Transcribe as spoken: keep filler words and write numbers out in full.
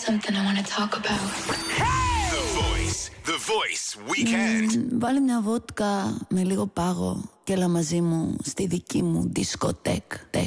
something I want to talk about. Hey! The Voice, The Voice Weekend. Mm, βάλε μια βότκα με λίγο πάγο και έλα μαζί μου στη δική μου δισκοτέκ. Τεκ.